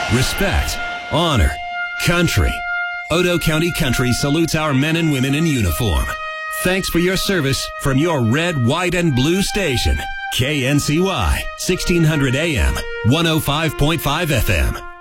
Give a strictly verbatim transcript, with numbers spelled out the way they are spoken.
respect, honor, country. Otoe County Country salutes our men and women in uniform. Thanks for your service from your red, white, and blue station. K N C Y, sixteen hundred A M, one oh five point five F M.